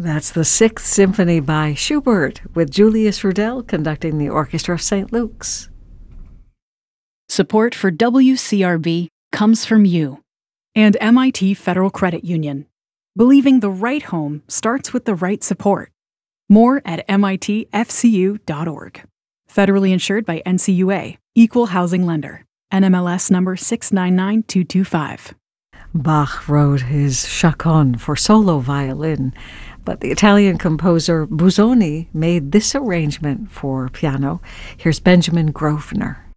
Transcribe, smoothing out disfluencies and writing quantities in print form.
That's the Sixth Symphony by Schubert, with Julius Rudel conducting the Orchestra of St. Luke's. Support for WCRB comes from you and MIT Federal Credit Union. Believing the right home starts with the right support. More at mitfcu.org. Federally insured by NCUA, Equal Housing Lender. NMLS number 699225. Bach wrote his Chaconne for solo violin, but the Italian composer Busoni made this arrangement for piano. Here's Benjamin Grosvenor.